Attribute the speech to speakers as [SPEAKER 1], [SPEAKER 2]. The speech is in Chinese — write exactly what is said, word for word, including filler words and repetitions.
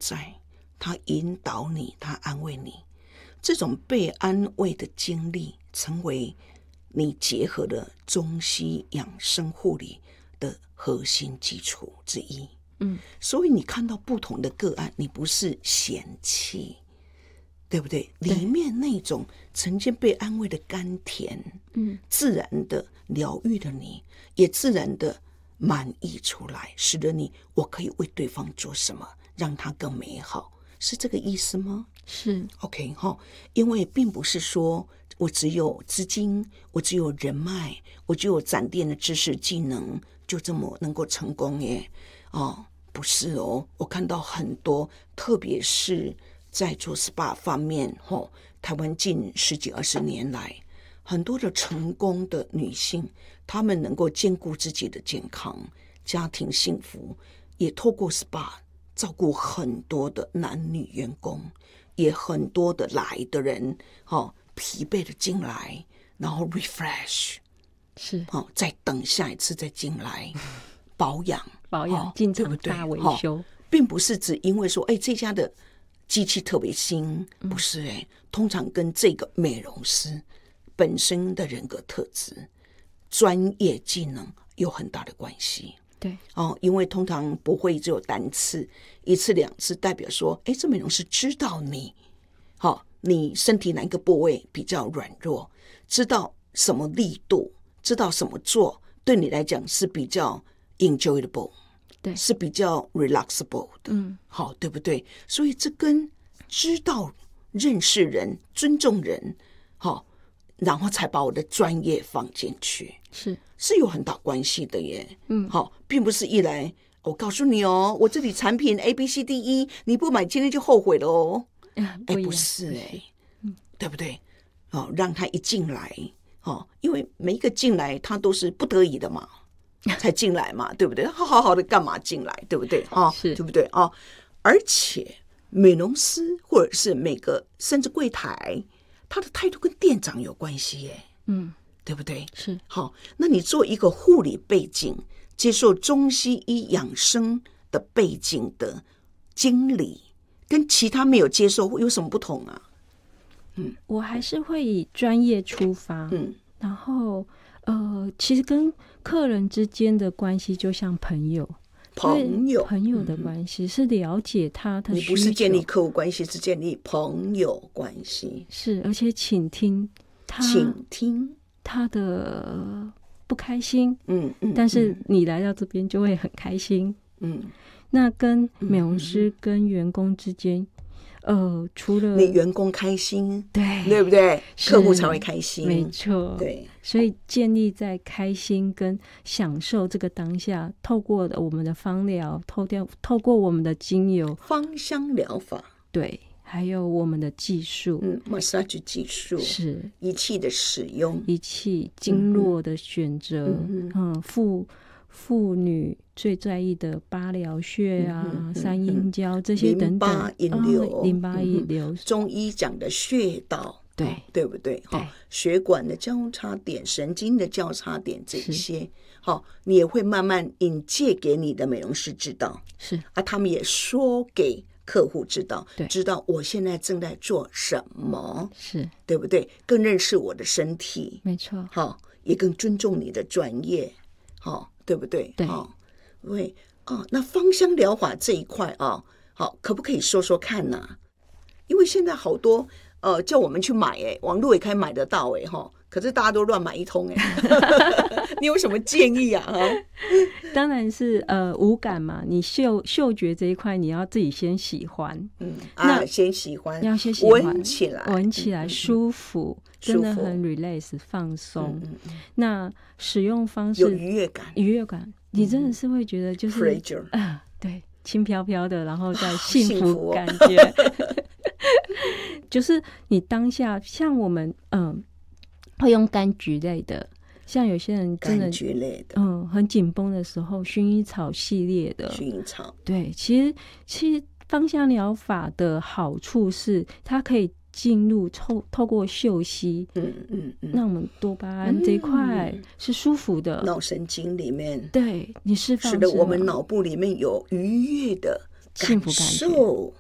[SPEAKER 1] 在，他引导你，他安慰你。这种被安慰的经历，成为你结合了中西养生护理的核心基础之一。
[SPEAKER 2] 嗯，
[SPEAKER 1] 所以你看到不同的个案，你不是嫌弃，对不对？
[SPEAKER 2] 对
[SPEAKER 1] 里面那种曾经被安慰的甘甜，
[SPEAKER 2] 嗯，
[SPEAKER 1] 自然的疗愈了你，也自然的满溢出来，使得你我可以为对方做什么，让他更美好，是这个意思吗？
[SPEAKER 2] 是
[SPEAKER 1] OK 哈，因为并不是说我只有资金，我只有人脉，我只有攒电的知识技能，就这么能够成功耶。哦，不是哦，我看到很多，特别是在做 S P A 方面，哦，台湾近十几二十年来，很多的成功的女性，她们能够兼顾自己的健康、家庭幸福，也透过 S P A 照顾很多的男女员工，也很多的来的人，哦，疲惫的进来，然后 refresh，
[SPEAKER 2] 是
[SPEAKER 1] 哦，再等下一次再进来保养。
[SPEAKER 2] 保养进场大维修、哦、
[SPEAKER 1] 并不是只因为说哎这家的机器特别新，不是哎，通常跟这个美容师本身的人格特质、专业技能有很大的关系。
[SPEAKER 2] 对
[SPEAKER 1] 哦，因为通常不会只有单次，一次两次代表说哎这美容师知道你好、哦，你身体哪一个部位比较软弱，知道什么力度，知道什么做对你来讲是比较enjoyable，
[SPEAKER 2] 对，
[SPEAKER 1] 是比较 relaxable 的，
[SPEAKER 2] 嗯，
[SPEAKER 1] 好，对不对？所以这跟知道、认识人、尊重人，好，然后才把我的专业放进去，
[SPEAKER 2] 是
[SPEAKER 1] 是有很大关系的耶。
[SPEAKER 2] 嗯，
[SPEAKER 1] 好，并不是一来我告诉你哦，我这里产品 A B C D E， 你不买今天就后悔了哦。
[SPEAKER 2] 哎、
[SPEAKER 1] 嗯，不是哎，嗯，对不对？哦，让他一进来，哦，因为每一个进来他都是不得已的嘛。才进来嘛，对不对？好好好的干嘛进来，对不对啊？
[SPEAKER 2] 是，
[SPEAKER 1] 对不对啊？而且美容师或者是每个甚至柜台，他的态度跟店长有关系耶，
[SPEAKER 2] 嗯，
[SPEAKER 1] 对不对？
[SPEAKER 2] 是。
[SPEAKER 1] 好，那你做一个护理背景，接受中西医养生的背景的经理，跟其他没有接受有什么不同啊？
[SPEAKER 2] 嗯，我还是会以专业出发，嗯，然后呃，其实跟客人之间的关系就像朋友，
[SPEAKER 1] 朋友
[SPEAKER 2] 朋友的关系、嗯、是了解他的需求，
[SPEAKER 1] 你不是建立客户关系，是建立朋友关系，
[SPEAKER 2] 是，而且倾听他，
[SPEAKER 1] 倾听
[SPEAKER 2] 他的不开心，
[SPEAKER 1] 嗯嗯，
[SPEAKER 2] 但是你来到这边就会很开心，
[SPEAKER 1] 嗯，
[SPEAKER 2] 那跟美容师跟员工之间。呃，除了
[SPEAKER 1] 你员工开心，
[SPEAKER 2] 对
[SPEAKER 1] 对不对？客户才会开心，
[SPEAKER 2] 没错。
[SPEAKER 1] 对，
[SPEAKER 2] 所以建立在开心跟享受这个当下，透过我们的芳疗，透掉透过我们的精油
[SPEAKER 1] 芳香疗法，
[SPEAKER 2] 对，还有我们的技术，
[SPEAKER 1] 嗯 ，massage 技术
[SPEAKER 2] 是
[SPEAKER 1] 仪器的使用，
[SPEAKER 2] 仪器经络的选择，嗯，嗯妇妇女最在意的八髎穴啊、嗯嗯嗯、三阴交这些等等，
[SPEAKER 1] 淋巴引流、
[SPEAKER 2] 哦、淋巴引流、嗯，
[SPEAKER 1] 中医讲的穴道，
[SPEAKER 2] 对、
[SPEAKER 1] 哦、对不对？
[SPEAKER 2] 对、哦，
[SPEAKER 1] 血管的交叉点、神经的交叉点这些，好、哦，你也会慢慢引介给你的美容师知道，
[SPEAKER 2] 是
[SPEAKER 1] 啊，他们也说给客户知道，
[SPEAKER 2] 对，
[SPEAKER 1] 知道我现在正在做什么，
[SPEAKER 2] 是
[SPEAKER 1] 对不对？更认识我的身体，
[SPEAKER 2] 没错，
[SPEAKER 1] 好、哦，也更尊重你的专业，好、哦。对不对？
[SPEAKER 2] 对，
[SPEAKER 1] 哦，对哦，那芳香疗法这一块啊，好、哦，可不可以说说看呢、啊？因为现在好多呃叫我们去买，哎，网络也可以买得到，哎哈，可是大家都乱买一通，哎，你有什么建议啊？
[SPEAKER 2] 当然是呃五感嘛，你嗅嗅觉这一块你要自己先喜欢，
[SPEAKER 1] 嗯，那、啊、先喜欢，
[SPEAKER 2] 要先喜欢，
[SPEAKER 1] 闻起来，
[SPEAKER 2] 闻起来舒服。嗯真的很 relax 放松、嗯嗯，那使用方式
[SPEAKER 1] 有愉悦感，
[SPEAKER 2] 愉悦感，你真的是会觉得就是啊、
[SPEAKER 1] 嗯
[SPEAKER 2] 呃，对，轻飘飘的，然后再幸福感觉，哦、就是你当下像我们嗯、呃，会用柑橘类的，像有些人真的
[SPEAKER 1] 柑橘类的，
[SPEAKER 2] 嗯，很紧绷的时候，薰衣草系列的，
[SPEAKER 1] 薰衣草，
[SPEAKER 2] 对，其实其实芳香疗法的好处是它可以。进入透透过嗅吸，
[SPEAKER 1] 嗯嗯嗯，
[SPEAKER 2] 让我们多巴胺这一块是舒服的，
[SPEAKER 1] 脑神经里面，
[SPEAKER 2] 对你释放，
[SPEAKER 1] 使得我们脑部里面有愉悦的
[SPEAKER 2] 幸福感受。